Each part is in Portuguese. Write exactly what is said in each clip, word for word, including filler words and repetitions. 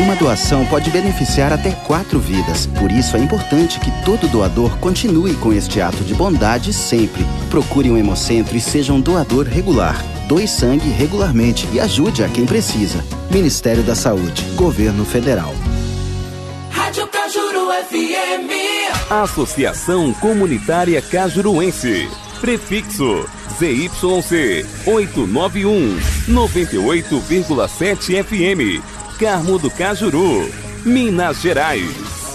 Uma doação pode beneficiar até quatro vidas. Por isso é importante que todo doador continue com este ato de bondade sempre. Procure um Hemocentro e seja um doador regular. Doe sangue regularmente e ajude a quem precisa. Ministério da Saúde, Governo Federal. Rádio Cajuru F M. Associação Comunitária Cajuruense. Prefixo Z Y C oitocentos e noventa e um, noventa e oito vírgula sete F M. Carmo do Cajuru, Minas Gerais.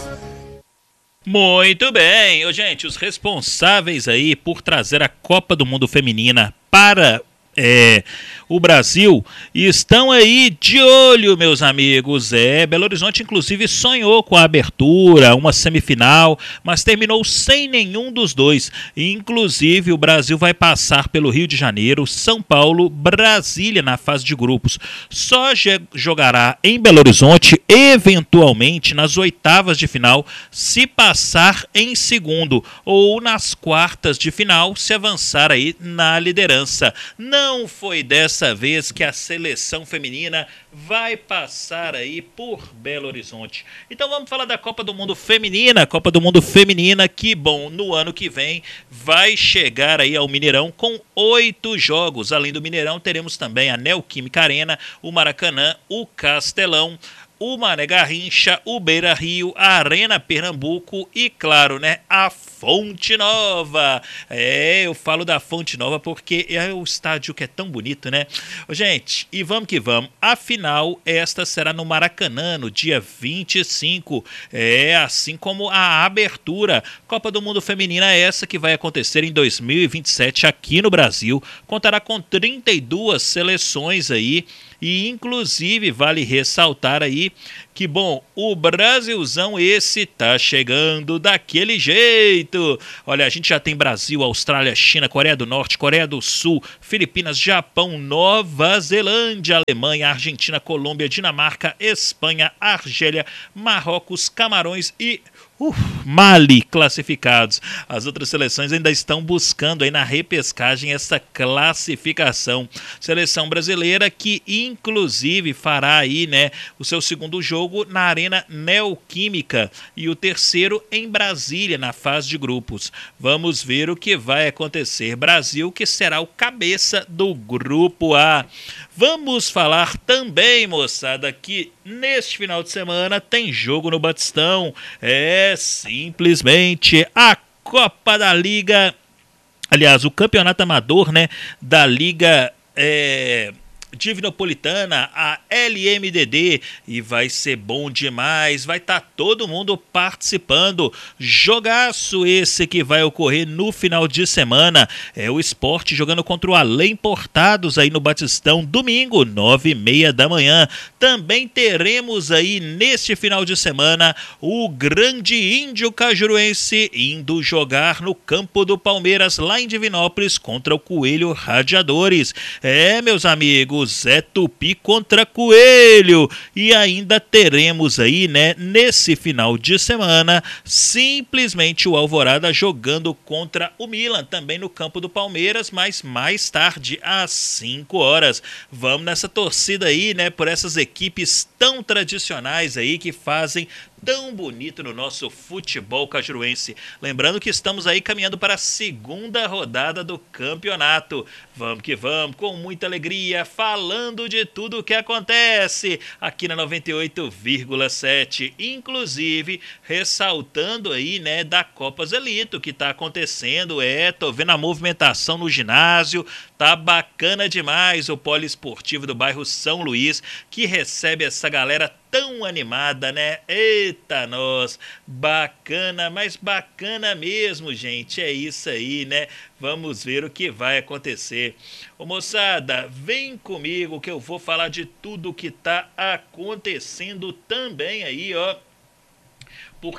Muito bem, ô, gente, os responsáveis aí por trazer a Copa do Mundo Feminina para é, o Brasil estão aí de olho, meus amigos. É, Belo Horizonte inclusive sonhou com a abertura, uma semifinal, mas terminou sem nenhum dos dois. Inclusive o Brasil vai passar pelo Rio de Janeiro, São Paulo, Brasília na fase de grupos. Só jogará em Belo Horizonte eventualmente nas oitavas de final se passar em segundo ou nas quartas de final se avançar aí na liderança. Não foi dessa Dessa vez que a seleção feminina vai passar aí por Belo Horizonte. Então vamos falar da Copa do Mundo Feminina. Copa do Mundo Feminina que, bom, no ano que vem vai chegar aí ao Mineirão com oito jogos. Além do Mineirão, teremos também a Neoquímica Arena, o Maracanã, o Castelão, o Mané Garrincha, o Beira Rio, a Arena Pernambuco e, claro, né, a Fonte Nova. É, eu falo da Fonte Nova porque é o estádio que é tão bonito, né? Gente, e vamos que vamos. A final, esta será no Maracanã, no dia vinte e cinco. É, assim como a abertura. Copa do Mundo Feminina é essa que vai acontecer em dois mil e vinte e sete aqui no Brasil. Contará com trinta e duas seleções aí. E inclusive vale ressaltar aí que, bom, o Brasilzão esse tá chegando daquele jeito. Olha, a gente já tem Brasil, Austrália, China, Coreia do Norte, Coreia do Sul, Filipinas, Japão, Nova Zelândia, Alemanha, Argentina, Colômbia, Dinamarca, Espanha, Argélia, Marrocos, Camarões e Uh, Mali classificados. As outras seleções ainda estão buscando aí na repescagem essa classificação. Seleção brasileira que inclusive fará aí, né, o seu segundo jogo na Arena Neoquímica e o terceiro em Brasília na fase de grupos. Vamos ver o que vai acontecer. Brasil que será o cabeça do grupo A. Vamos falar também, moçada, que neste final de semana tem jogo no Batistão. É simplesmente a Copa da Liga, aliás, o campeonato amador, né, da Liga é, Divinopolitana, a L M D D, e vai ser bom demais, vai estar tá todo mundo participando. Jogaço esse que vai ocorrer no final de semana, é o Sport jogando contra o Além Portados aí no Batistão, domingo, nove e meia da manhã. Também teremos aí neste final de semana o Grande Índio Cajuruense indo jogar no campo do Palmeiras lá em Divinópolis contra o Coelho Radiadores. É, meus amigos, é Tupi contra Coelho. E ainda teremos aí, né, nesse final de semana, simplesmente o Alvorada jogando contra o Milan, também no campo do Palmeiras, mas mais tarde, às cinco horas. Vamos nessa torcida aí, né, por essas equipes tão tradicionais aí que fazem tão bonito no nosso futebol cajuruense. Lembrando que estamos aí caminhando para a segunda rodada do campeonato. Vamos que vamos, com muita alegria, falando de tudo o que acontece aqui na noventa e oito vírgula sete, inclusive ressaltando aí, né, da Copa Zelito que tá acontecendo. É, tô vendo a movimentação no ginásio, tá bacana demais o poliesportivo do bairro São Luís, que recebe essa galera tão animada, né? Eita, nós, bacana, mas bacana mesmo, gente, é isso aí, né? Vamos ver o que vai acontecer. Ô, moçada, vem comigo que eu vou falar de tudo que tá acontecendo também aí, ó. Porque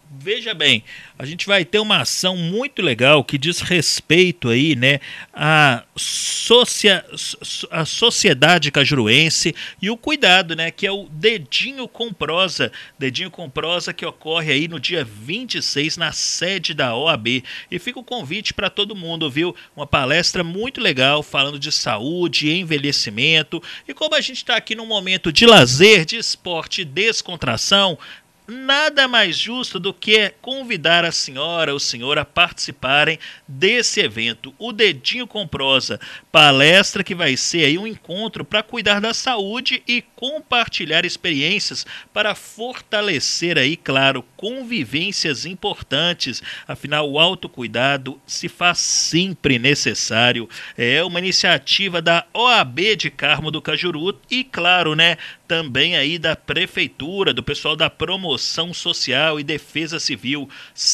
veja bem, a gente vai ter uma ação muito legal que diz respeito aí, né, à socia, a sociedade cajuruense e o cuidado, né, que é o Dedinho com Prosa, Dedinho com Prosa que ocorre aí no dia vinte e seis na sede da O A B. E fica o convite para todo mundo, viu? Uma palestra muito legal falando de saúde, envelhecimento e como a gente está aqui num momento de lazer, de esporte e descontração, nada mais justo do que convidar a senhora ou o senhor a participarem desse evento, o Dedinho com Prosa, palestra que vai ser aí um encontro para cuidar da saúde e compartilhar experiências para fortalecer aí, claro, convivências importantes. Afinal, o autocuidado se faz sempre necessário. É uma iniciativa da O A B de Carmo do Cajuru e, claro, né, também aí da prefeitura, do pessoal da promoção social e defesa civil.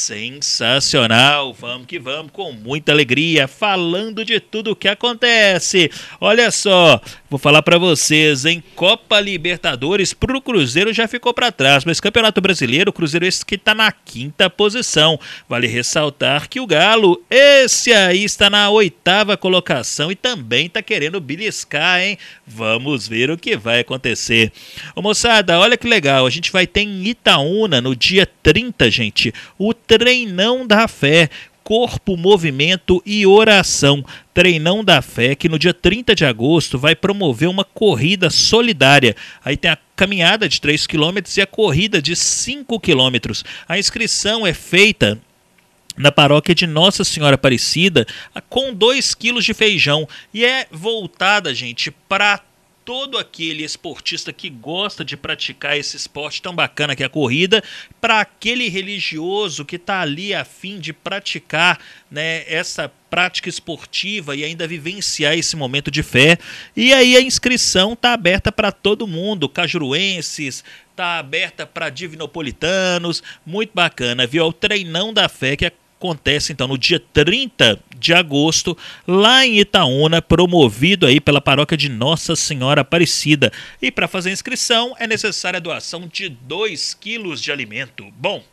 Sensacional, vamos que vamos, com muita alegria, falando de tudo o que acontece. Olha só, vou falar para vocês, em Copa Libertadores pro Cruzeiro já ficou para trás, mas Campeonato Brasileiro, o Cruzeiro esse que está na quinta posição. Vale ressaltar que o Galo, esse aí está na oitava colocação e também está querendo beliscar, hein? Vamos ver o que vai acontecer. Ô moçada, olha que legal, a gente vai ter em Itaúna no dia trinta, gente, o Treinão da Fé, Corpo, Movimento e Oração. Treinão da Fé, que no dia trinta de agosto vai promover uma corrida solidária. Aí tem a caminhada de três quilômetros e a corrida de cinco quilômetros. A inscrição é feita na paróquia de Nossa Senhora Aparecida com dois quilos de feijão e é voltada, gente, para todo aquele esportista que gosta de praticar esse esporte tão bacana que é a corrida, para aquele religioso que está ali a fim de praticar, né, essa prática esportiva e ainda vivenciar esse momento de fé. E aí a inscrição está aberta para todo mundo, cajuruenses, está aberta para divinopolitanos, muito bacana, viu? É o Treinão da Fé que acontece então no dia trinta de agosto, lá em Itaúna, promovido aí pela paróquia de Nossa Senhora Aparecida. E para fazer a inscrição é necessária a doação de dois quilos de alimento. Bom,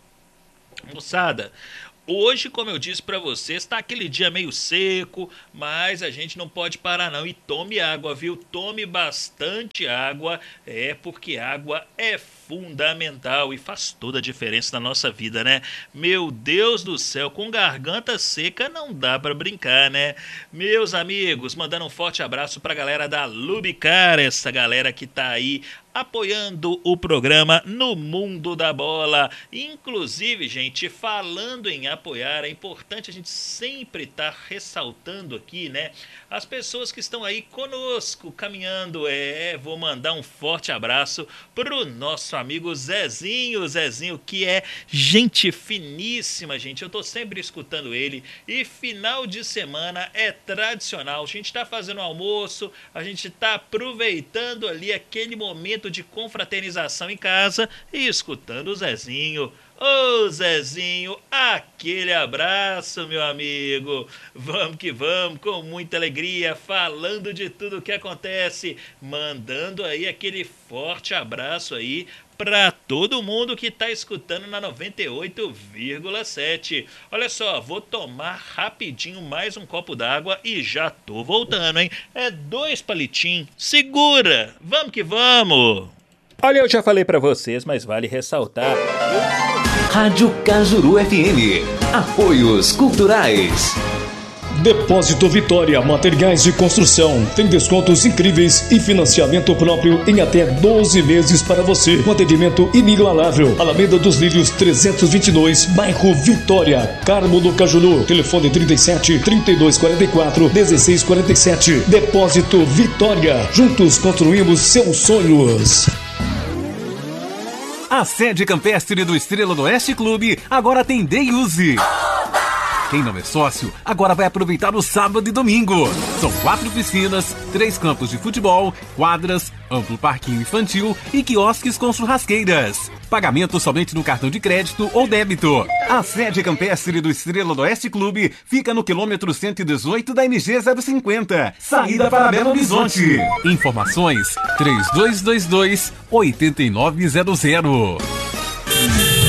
moçada, hoje, como eu disse para vocês, está aquele dia meio seco, mas a gente não pode parar não. E tome água, viu? Tome bastante água, é porque água é fundamental e faz toda a diferença na nossa vida, né? Meu Deus do céu, com garganta seca não dá para brincar, né? Meus amigos, mandando um forte abraço para a galera da Lubicar, essa galera que tá aí apoiando o programa No Mundo da Bola. Inclusive, gente, falando em apoiar, é importante a gente sempre estar tá ressaltando aqui, né, as pessoas que estão aí conosco, caminhando. É, vou mandar um forte abraço pro nosso amigo Zezinho, Zezinho que é gente finíssima, gente. Eu tô sempre escutando ele e final de semana é tradicional. A gente tá fazendo almoço, a gente tá aproveitando ali aquele momento de confraternização em casa e escutando o Zezinho. Ô Zezinho, aquele abraço, meu amigo. Vamos que vamos, com muita alegria, falando de tudo que acontece, mandando aí aquele forte abraço aí para todo mundo que está escutando na noventa e oito vírgula sete. Olha só, vou tomar rapidinho mais um copo d'água e já tô voltando, hein? É dois palitinhos, segura, vamos que vamos. Olha, eu já falei para vocês, mas vale ressaltar. Rádio Cajuru F M. Apoios Culturais. Depósito Vitória, materiais de construção. Tem descontos incríveis e financiamento próprio em até doze meses para você. Um atendimento inigualável. Alameda dos Lírios trezentos e vinte e dois, bairro Vitória, Carmo do Cajuru. Telefone trinta e sete, trinta e dois quarenta e quatro, dezesseis quarenta e sete. Depósito Vitória. Juntos construímos seus sonhos. A sede campestre do Estrela do Oeste Clube agora tem Day Use. Quem não é sócio, agora vai aproveitar o sábado e domingo. São quatro piscinas, três campos de futebol, quadras, amplo parquinho infantil e quiosques com churrasqueiras. Pagamento somente no cartão de crédito ou débito. A sede campestre do Estrela do Oeste Clube fica no quilômetro cento e dezoito da M G zero cinquenta, saída para Belo Horizonte. Informações três dois dois dois, oito nove zero zero.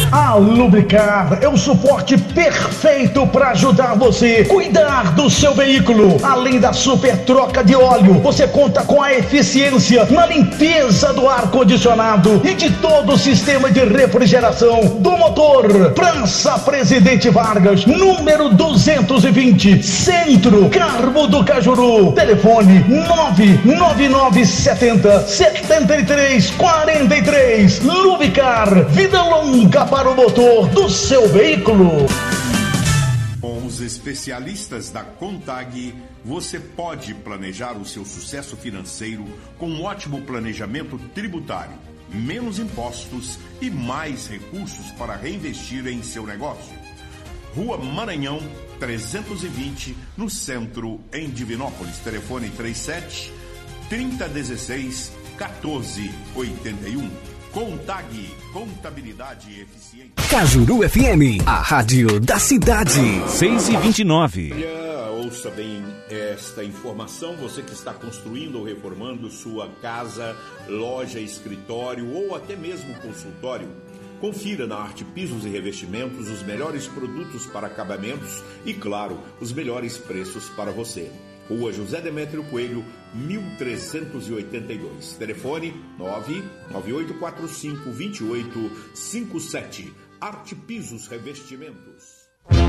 A Lubricar é o suporte perfeito para ajudar você a cuidar do seu veículo. Além da super troca de óleo, você conta com a eficiência na limpeza do ar-condicionado e de todo o sistema de refrigeração do motor. Praça Presidente Vargas, número duzentos e vinte, Centro, Carmo do Cajuru. Telefone nove nove nove sete zero sete três quatro três. Lubricar, vida longa para o motor do seu veículo. Com os especialistas da Contag, você pode planejar o seu sucesso financeiro com um ótimo planejamento tributário, menos impostos e mais recursos para reinvestir em seu negócio. Rua Maranhão, trezentos e vinte, no centro, em Divinópolis. Telefone trinta e sete, trinta, dezesseis, quatorze, oitenta e um. Contag, contabilidade eficiente. Cajuru F M, a rádio da cidade. seis e vinte e nove. Olha, ouça bem esta informação. Você que está construindo ou reformando sua casa, loja, escritório ou até mesmo consultório, confira na Arte Pisos e Revestimentos os melhores produtos para acabamentos e, claro, os melhores preços para você. Rua José Demétrio Coelho, mil trezentos e oitenta e dois. Telefone nove nove oito quatro cinco, dois oito cinco sete. Arte Pisos Revestimentos.